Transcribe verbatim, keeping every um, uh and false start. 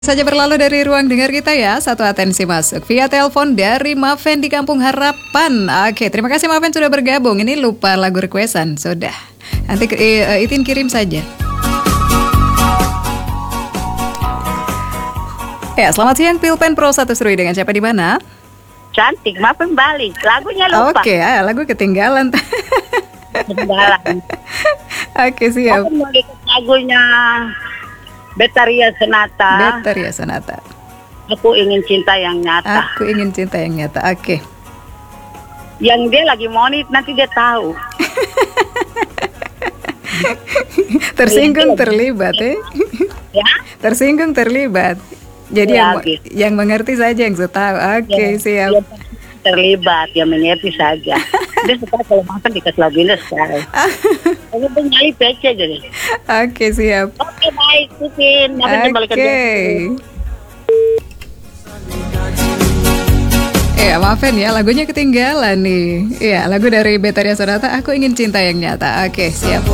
Saja berlalu dari ruang dengar kita ya. Satu atensi masuk via telepon dari Maven di Kampung Harapan. Oke, terima kasih Maven sudah bergabung. Ini lupa lagu requestan. Sudah. Nanti uh, Itin kirim saja. Ya, selamat siang Pilpen Pro satu Serui, dengan siapa di mana? Cantik, Maven balik. Lagunya lupa. Oke, ah, lagu ketinggalan. Ketinggalan. Oke, siap. Maven mau ikut lagunya Betharia Sonata. Betharia Sonata. Aku ingin cinta yang nyata. Aku ingin cinta yang nyata. Oke. Yang dia lagi monit, nanti dia tahu. Tersinggung terlibat, eh? Ya? Tersinggung terlibat. Jadi Ya, yang gitu. yang mengerti saja yang saya tahu. Oke, Ya, siap. dia terlibat, yang mengerti saja. Dia suka kalau makan dikasih lagu ini sekarang. Ini tuh nyali P C jadi. Oke, siap. Oke, baik, Titin. Maven kembali kerja. Oke. Ya, maafin ya, lagunya ketinggalan nih. Iya, lagu dari Betharia Sonata, Aku Ingin Cinta Yang Nyata. Oke, siap.